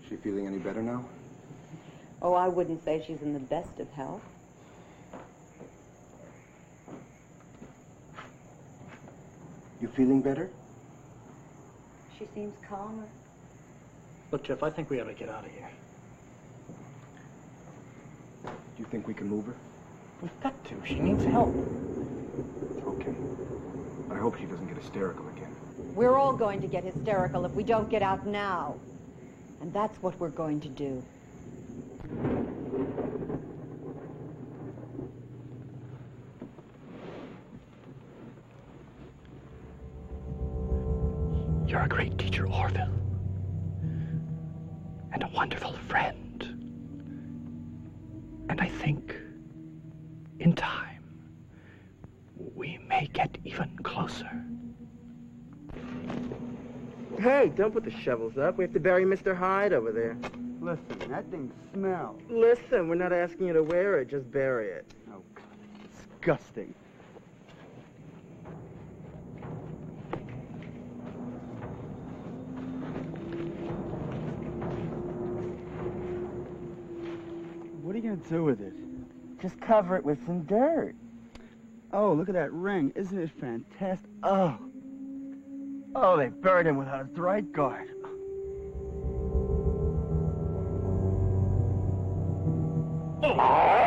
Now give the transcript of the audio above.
She feeling any better now? Oh, I wouldn't say she's in the best of health. You feeling better? She seems calmer. Look, Jeff, I think we ought to get out of here. Do you think we can move her? We've got to. She needs help. Okay. I hope she doesn't get hysterical again. We're all going to get hysterical if we don't get out now. And that's what we're going to do. You're a great teacher, Orville. And a wonderful friend. And I think, in time, we may get even closer. Hey, don't put the shovels up. We have to bury Mr. Hyde over there. Listen, that thing smells. Listen, we're not asking you to wear it, just bury it. Oh, God, it's disgusting. What are you going to do with it? Just cover it with some dirt. Oh, look at that ring. Isn't it fantastic? Oh. Oh, they buried him without a right guard. Oh.